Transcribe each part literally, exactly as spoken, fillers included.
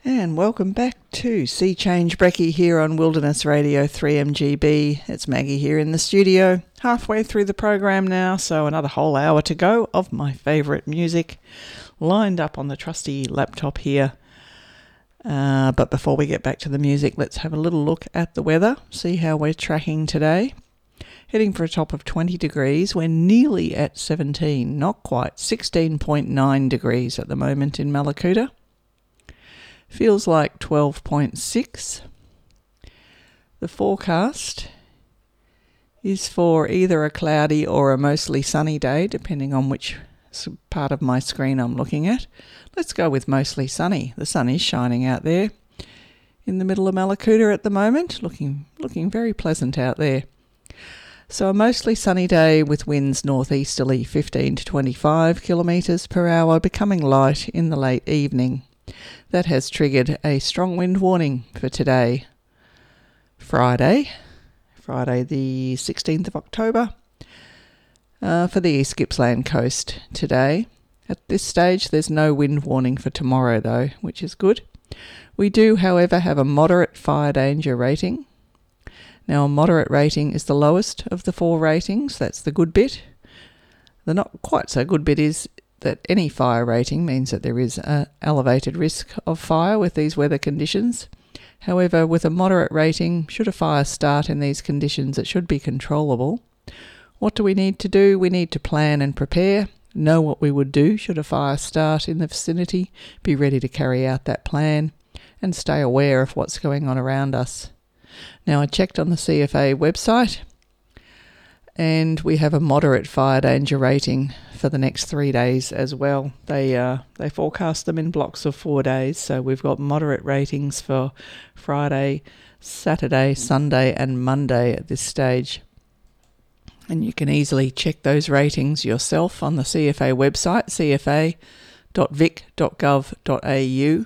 And welcome back to Sea Change Brekkie here on Wilderness Radio three M G B. It's Maggie here in the studio, halfway through the program now, so another whole hour to go of my favourite music lined up on the trusty laptop here. Uh, but before we get back to the music, let's have a little look at the weather, see how we're tracking today. Heading for a top of twenty degrees, we're nearly at seventeen, not quite, sixteen point nine degrees at the moment in Mallacoota. Feels like twelve point six. The forecast is for either a cloudy or a mostly sunny day, depending on which part of my screen I'm looking at. Let's go with mostly sunny. The sun is shining out there in the middle of Mallacoota at the moment, looking looking very pleasant out there. So a mostly sunny day with winds northeasterly fifteen to twenty-five kilometres per hour, becoming light in the late evening. That has triggered a strong wind warning for today, Friday, Friday the sixteenth of October, uh, for the East Gippsland coast today. At this stage, there's no wind warning for tomorrow though, which is good. We do, however, have a moderate fire danger rating. Now, a moderate rating is the lowest of the four ratings. That's the good bit. The not quite so good bit is that any fire rating means that there is an elevated risk of fire with these weather conditions. However, with a moderate rating, should a fire start in these conditions, it should be controllable. What do we need to do? We need to plan and prepare, know what we would do should a fire start in the vicinity, be ready to carry out that plan, and stay aware of what's going on around us. Now, I checked on the C F A website, and we have a moderate fire danger rating for the next three days as well. They uh, they forecast them in blocks of four days, so we've got moderate ratings for Friday, Saturday, Sunday and Monday at this stage. And you can easily check those ratings yourself on the C F A website, c f a dot vic dot gov dot a u.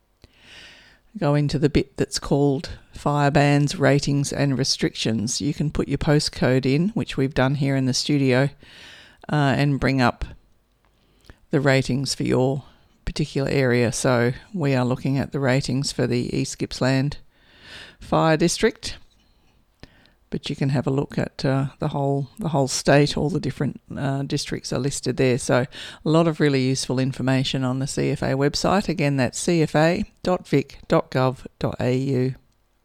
Go into the bit that's called Fire Bans, Ratings and Restrictions. You can put your postcode in, which we've done here in the studio, uh, and bring up the ratings for your particular area. So we are looking at the ratings for the East Gippsland Fire District, but you can have a look at uh, the whole the whole state. All the different uh, districts are listed there. So a lot of really useful information on the C F A website. Again, that's c f a dot vic dot gov dot a u.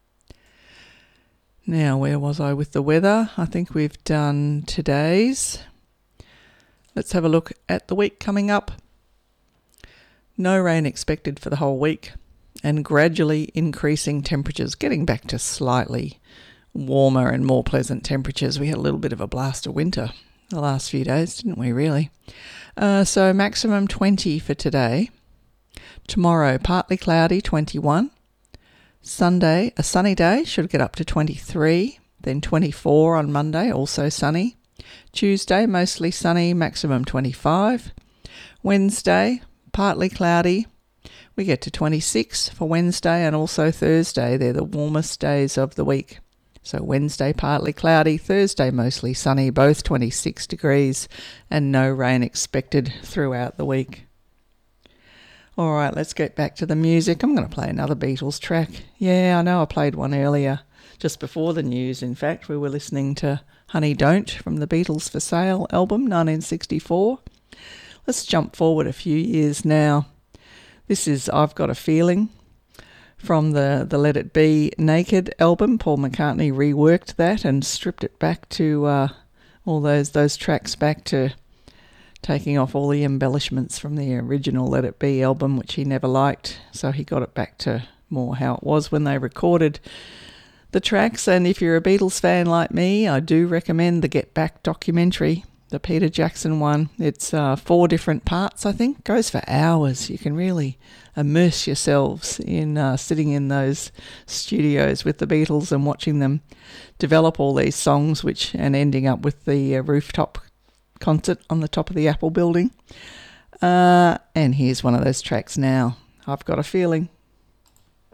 Now, where was I with the weather? I think we've done today's. Let's have a look at the week coming up. No rain expected for the whole week, and gradually increasing temperatures, getting back to slightly warmer and more pleasant temperatures. We had a little bit of a blast of winter the last few days, didn't we, really? Uh, so maximum twenty for today. Tomorrow, partly cloudy, twenty-one. Sunday, a sunny day, should get up to twenty-three. Then twenty-four on Monday, also sunny. Tuesday, mostly sunny, maximum twenty-five. Wednesday, partly cloudy. We get to twenty-six for Wednesday and also Thursday. They're the warmest days of the week. So Wednesday partly cloudy, Thursday mostly sunny, both twenty-six degrees, and no rain expected throughout the week. All right, let's get back to the music. I'm going to play another Beatles track. Yeah, I know I played one earlier, just before the news. In fact, we were listening to Honey Don't from the Beatles for Sale album, nineteen sixty-four. Let's jump forward a few years now. This is I've Got a Feeling. From the, the Let It Be Naked album. Paul McCartney reworked that and stripped it back to uh, all those those tracks back to taking off all the embellishments from the original Let It Be album, which he never liked. So he got it back to more how it was when they recorded the tracks. And if you're a Beatles fan like me, I do recommend the Get Back documentary, the Peter Jackson one. It's uh, four different parts, I think. Goes for hours. You can really immerse yourselves in uh, sitting in those studios with the Beatles and watching them develop all these songs, which and ending up with the uh, rooftop concert on the top of the Apple building. Uh, and here's one of those tracks now. I've Got a Feeling.